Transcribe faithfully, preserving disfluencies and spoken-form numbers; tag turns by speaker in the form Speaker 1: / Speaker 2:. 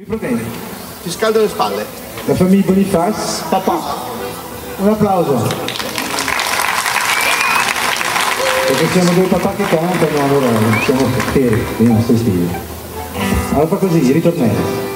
Speaker 1: problemi.
Speaker 2: Ti scaldo le spalle.
Speaker 1: La famiglia Boniface.
Speaker 2: Papà.
Speaker 1: Un applauso. Perché siamo due papà che cantano, allora siamo fieri, io non sto stile. Allora fa così, ritornello.